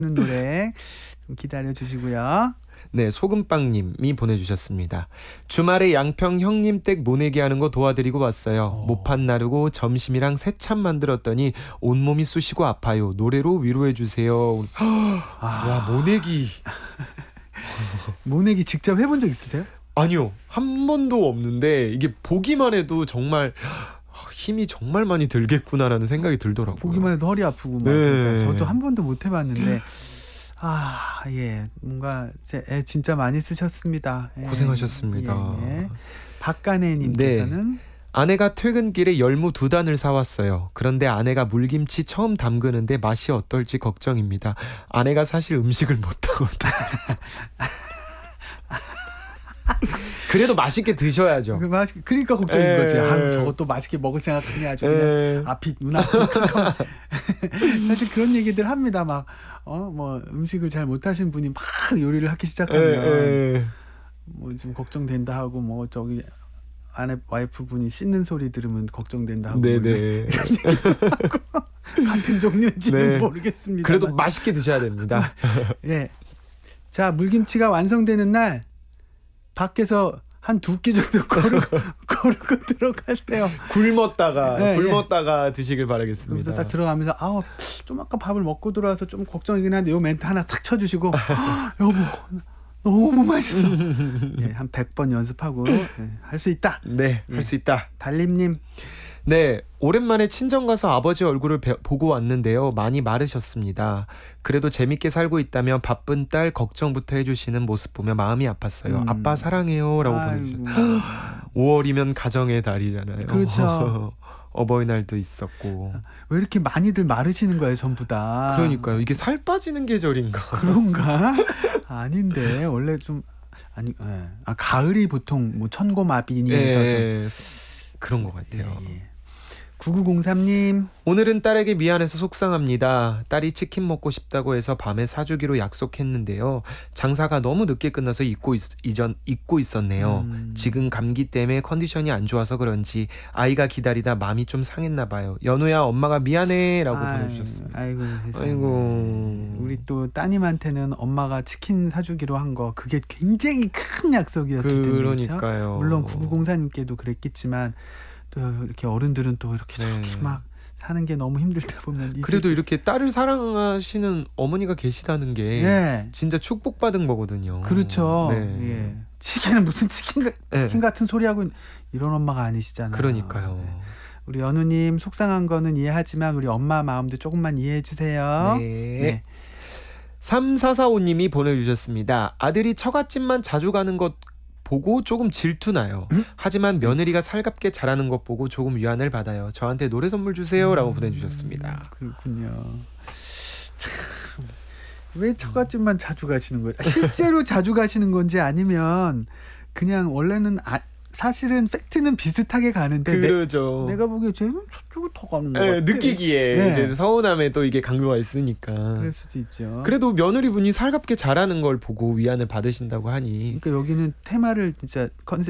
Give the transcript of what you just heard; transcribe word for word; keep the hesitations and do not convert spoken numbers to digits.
노래 좀 기다려 주시고요. 네, 소금빵님이 보내주셨습니다. 주말에 양평 형님 댁 모내기 하는 거 도와드리고 왔어요. 어. 모판 나르고 점심이랑 새참 만들었더니 온몸이 쑤시고 아파요. 노래로 위로해주세요. 아. 와, 모내기. 모내기 직접 해본 적 있으세요? 아니요, 한 번도 없는데 이게 보기만 해도 정말 힘이 정말 많이 들겠구나라는 생각이 들더라고요. 보기만 해도 허리 아프고 막 네. 진짜 저도 한 번도 못 해봤는데 아, 예, 뭔가 제, 애 진짜 많이 쓰셨습니다. 예. 고생하셨습니다. 예, 예. 박간혜님께서는 네. 아내가 퇴근길에 열무 두 단을 사왔어요. 그런데 아내가 물김치 처음 담그는데 맛이 어떨지 걱정입니다. 아내가 사실 음식을 못하거든요. 그래도 맛있게 드셔야죠. 그 맛, 그러니까 걱정인 에. 거지. 아유, 저것도 맛있게 먹을 생각하니 아주 그냥 앞이 눈앞이 캄캄. 사실 그런 얘기들 합니다. 막 어 뭐 음식을 잘 못하신 분이 막 요리를 하기 시작하면 뭐 좀 걱정된다 하고 뭐 저기 아내 와이프 분이 씻는 소리 들으면 걱정된다 하고. 네네. 하고 같은 종류인지는 네. 모르겠습니다. 그래도 맛있게 드셔야 됩니다. 예. 자, 물김치가 완성되는 날 밖에서 한 두 끼 정도 거르고, 거르고 들어가세요. 굶었다가 네, 굶었다가 예. 드시길 바라겠습니다. 그래서 딱 들어가면서 아우 좀 아까 밥을 먹고 들어와서 좀 걱정이긴 한데 요 멘트 하나 탁 쳐주시고 여보 너무 맛있어. 예, 한 백 번 연습하고 예, 할 수 있다. 네, 예. 할 수 있다. 달림님. 네, 오랜만에 친정 가서 아버지 얼굴을 배, 보고 왔는데요. 많이 마르셨습니다. 그래도 재밌게 살고 있다면 바쁜 딸 걱정부터 해주시는 모습 보며 마음이 아팠어요. 음. 아빠 사랑해요 라고 아이고. 보내주셨어요. 오월이면 가정의 달이잖아요. 그렇죠. 어버이날도 있었고. 왜 이렇게 많이들 마르시는 거예요 전부 다. 그러니까요. 이게 살 빠지는 계절인가. 그런가? 아닌데 원래 좀 아니 예. 아 가을이 보통 뭐 천고마비니에서 네, 좀 그런 것 같아요. 예, 예. 구구공삼님. 오늘은 딸에게 미안해서 속상합니다. 딸이 치킨 먹고 싶다고 해서 밤에 사주기로 약속했는데요. 장사가 너무 늦게 끝나서 잊고, 있, 이전, 잊고 있었네요. 음. 지금 감기 때문에 컨디션이 안 좋아서 그런지 아이가 기다리다 마음이 좀 상했나 봐요. 연우야 엄마가 미안해 라고 아이, 보내주셨습니다. 아이고 세상에. 아이고. 우리 또 따님한테는 엄마가 치킨 사주기로 한 거 그게 굉장히 큰 약속이었을 텐데. 그러니까요. 물론 구구공사님께도 그랬겠지만 또 이렇게 어른들은 또 이렇게 네. 저렇게 막 사는 게 너무 힘들다 보면 그래도 이렇게 딸을 사랑하시는 어머니가 계시다는 게 예. 진짜 축복받은 거거든요. 그렇죠. 네. 예. 치킨은 무슨 치킨, 가, 치킨 네. 같은 소리 하고 이런 엄마가 아니시잖아요. 그러니까요. 네. 우리 연우님 속상한 거는 이해하지만 우리 엄마 마음도 조금만 이해해 주세요. 네. 네. 삼사사오님이 보내주셨습니다. 아들이 처갓집만 자주 가는 것 보고 조금 질투나요. 음? 하지만 며느리가 살갑게 자라는 것 보고 조금 위안을 받아요. 저한테 노래 선물 주세요 라고 보내주셨습니다. 그렇군요. 참, 왜 처갓집만 자주 가시는 거예요? 실제로 자주 가시는 건지 아니면 그냥 원래는 아, 사실은 팩트는 비슷하게 가는데 그러죠. 내, 내가 보기에 쟤는 저쪽을 더 가는 거 네, 같아. 느끼기에 네. 이제 서운함에 또 이게 강도가 있으니까. 그럴 수도 있죠. 그래도 며느리분이 살갑게 자라는 걸 보고 위안을 받으신다고 하니. 그러니까 여기는 테마를 진짜 컨셉